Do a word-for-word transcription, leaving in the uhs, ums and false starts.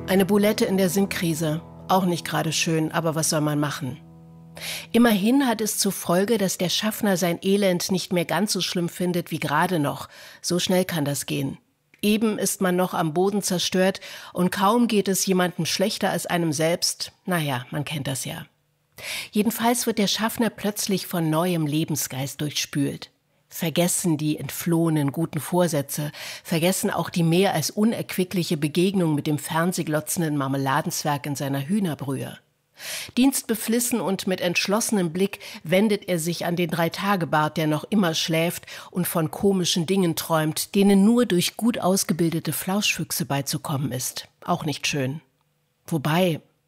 Eine Boulette in der Sinnkrise. Auch nicht gerade schön, aber was soll man machen? Immerhin hat es zur Folge, dass der Schaffner sein Elend nicht mehr ganz so schlimm findet wie gerade noch. So schnell kann das gehen. Eben ist man noch am Boden zerstört und kaum geht es jemandem schlechter als einem selbst. Naja, man kennt das ja. Jedenfalls wird der Schaffner plötzlich von neuem Lebensgeist durchspült. Vergessen die entflohenen guten Vorsätze, vergessen auch die mehr als unerquickliche Begegnung mit dem fernsehglotzenden Marmeladenzwerg in seiner Hühnerbrühe. Dienstbeflissen und mit entschlossenem Blick wendet er sich an den Dreitagebart, der noch immer schläft und von komischen Dingen träumt, denen nur durch gut ausgebildete Flauschfüchse beizukommen ist. Auch nicht schön. Wobei,